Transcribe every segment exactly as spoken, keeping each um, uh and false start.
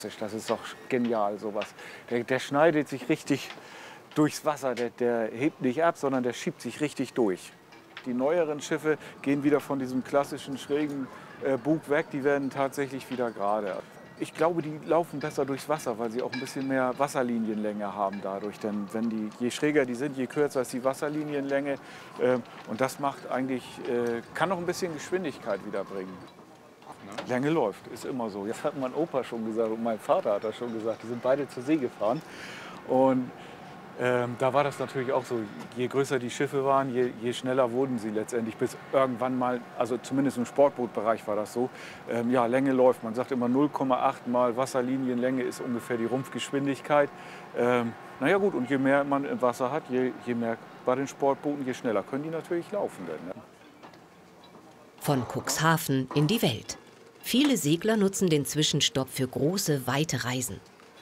Das ist doch genial, sowas. Der, der schneidet sich richtig durchs Wasser. Der, der hebt nicht ab, sondern der schiebt sich richtig durch. Die neueren Schiffe gehen wieder von diesem klassischen schrägen äh, Bug weg. Die werden tatsächlich wieder gerade. Ich glaube, die laufen besser durchs Wasser, weil sie auch ein bisschen mehr Wasserlinienlänge haben dadurch. Denn wenn die, je schräger die sind, je kürzer ist die Wasserlinienlänge. Äh, und das macht eigentlich, äh, kann noch ein bisschen Geschwindigkeit wiederbringen. Länge läuft, ist immer so. Das hat mein Opa schon gesagt und mein Vater hat das schon gesagt. Die sind beide zur See gefahren. Und ähm, da war das natürlich auch so. Je größer die Schiffe waren, je, je schneller wurden sie letztendlich. Bis irgendwann mal, also zumindest im Sportbootbereich war das so. Ähm, ja, Länge läuft. Man sagt immer null Komma acht mal Wasserlinienlänge ist ungefähr die Rumpfgeschwindigkeit. Ähm, naja gut, und je mehr man im Wasser hat, je, je mehr bei den Sportbooten, je schneller können die natürlich laufen. Denn, ne? Von Cuxhaven in die Welt. Viele Segler nutzen den Zwischenstopp für große, weite Reisen.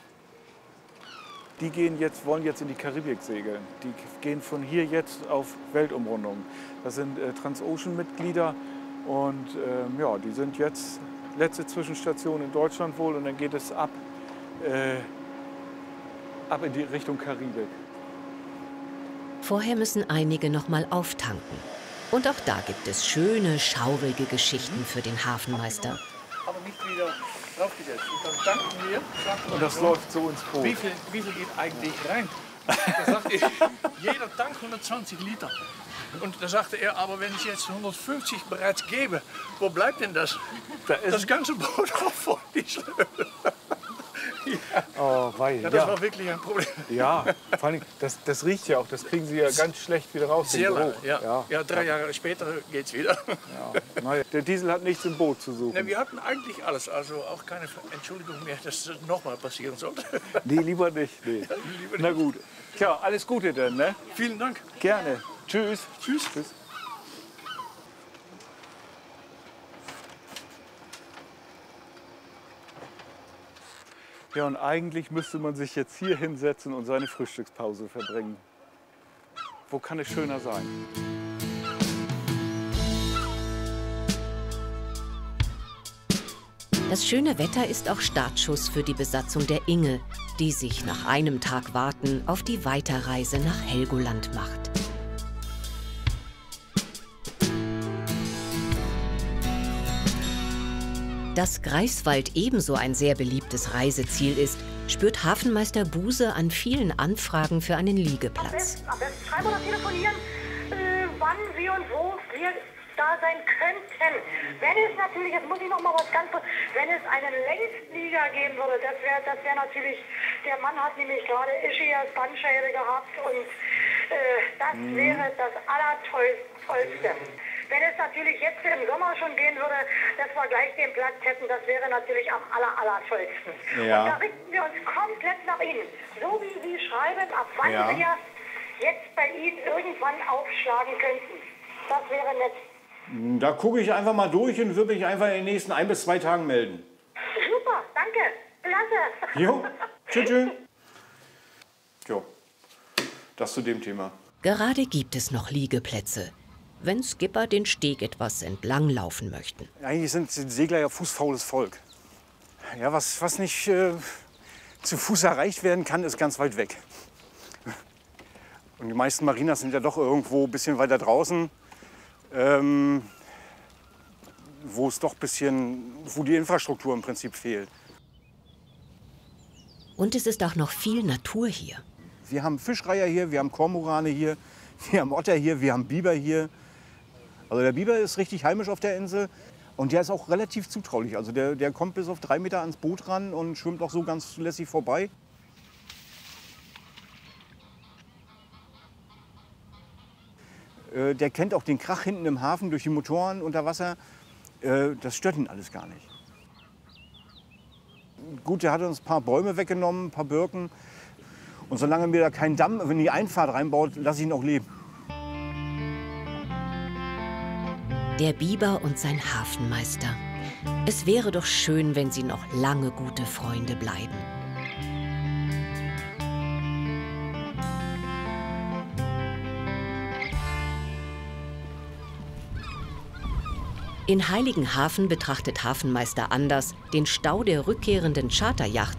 Die gehen jetzt, wollen jetzt in die Karibik segeln. Die gehen von hier jetzt auf Weltumrundung. Das sind äh, Transocean-Mitglieder und ähm, ja, die sind jetzt letzte Zwischenstation in Deutschland wohl und dann geht es ab, äh, ab in die Richtung Karibik. Vorher müssen einige noch mal auftanken. Und auch da gibt es schöne, schaurige Geschichten für den Hafenmeister. Aber nicht wieder draufgesetzt. Und dann danken wir. Und das läuft so ins Boot. Wie viel, wie viel geht eigentlich rein? Da sagte ich, jeder Tank hundertzwanzig Liter. Und da sagte er, aber wenn ich jetzt hundertfünfzig bereits gebe, wo bleibt denn das? Da ist das ganze Boot auch voll die Schlösser. Ja. Oh, wei, ja, das ja. war wirklich ein Problem. Ja, vor allem, das, das riecht ja auch, das kriegen Sie ja ganz schlecht wieder raus. Sehr lange, ja. Ja. ja. Drei Jahre später geht's wieder. Ja. Naja, der Diesel hat nichts im Boot zu suchen. Na, wir hatten eigentlich alles, also auch keine Entschuldigung mehr, dass das nochmal passieren sollte. Nee, lieber nicht. Nee. Ja, lieber Na nicht. gut. Tja, alles Gute denn, ne? Vielen Dank. Gerne. Tschüss. Tschüss. Tschüss. Ja, und eigentlich müsste man sich jetzt hier hinsetzen und seine Frühstückspause verbringen. Wo kann es schöner sein? Das schöne Wetter ist auch Startschuss für die Besatzung der Inge, die sich nach einem Tag Warten auf die Weiterreise nach Helgoland macht. Dass Greifswald ebenso ein sehr beliebtes Reiseziel ist, spürt Hafenmeister Buse an vielen Anfragen für einen Liegeplatz. Am besten, am besten schreiben oder telefonieren, äh, wann, wie und wo wir da sein könnten. Wenn es natürlich, jetzt muss ich noch mal was ganz, wenn es einen Längstflieger geben würde, das wäre das wär natürlich, der Mann hat nämlich gerade Ischias Bandscheibe gehabt und äh, das mhm. wäre das Allertollste. Wenn es natürlich jetzt im Sommer schon gehen würde, dass wir gleich den Platz hätten, das wäre natürlich am aller, aller tollsten. Ja. Und da richten wir uns komplett nach Ihnen. So wie Sie schreiben, ab wann Ja. wir jetzt bei Ihnen irgendwann aufschlagen könnten. Das wäre nett. Da gucke ich einfach mal durch und würde mich einfach in den nächsten ein bis zwei Tagen melden. Super, danke. Klasse. Jo, tschüss. tschüss. Jo, das zu dem Thema. Gerade gibt es noch Liegeplätze, wenn Skipper den Steg etwas entlang laufen möchten. Eigentlich sind die Segler ja fußfaules Volk. Ja, was, was nicht äh, zu Fuß erreicht werden kann, ist ganz weit weg. Und die meisten Marinas sind ja doch irgendwo ein bisschen weiter draußen, ähm, wo es doch ein bisschen, wo die Infrastruktur im Prinzip fehlt. Und es ist auch noch viel Natur hier. Wir haben Fischreiher hier, wir haben Kormorane hier, wir haben Otter hier, wir haben Biber hier. Also der Biber ist richtig heimisch auf der Insel und der ist auch relativ zutraulich. Also der, der kommt bis auf drei Meter ans Boot ran und schwimmt auch so ganz lässig vorbei. Äh, der kennt auch den Krach hinten im Hafen durch die Motoren unter Wasser. Äh, das stört ihn alles gar nicht. Gut, der hat uns ein paar Bäume weggenommen, ein paar Birken. Und solange mir da kein Damm in die Einfahrt reinbaut, lasse ich ihn auch leben. Der Biber und sein Hafenmeister. Es wäre doch schön, wenn sie noch lange gute Freunde bleiben. In Heiligenhafen betrachtet Hafenmeister Anders den Stau der rückkehrenden Charteryachten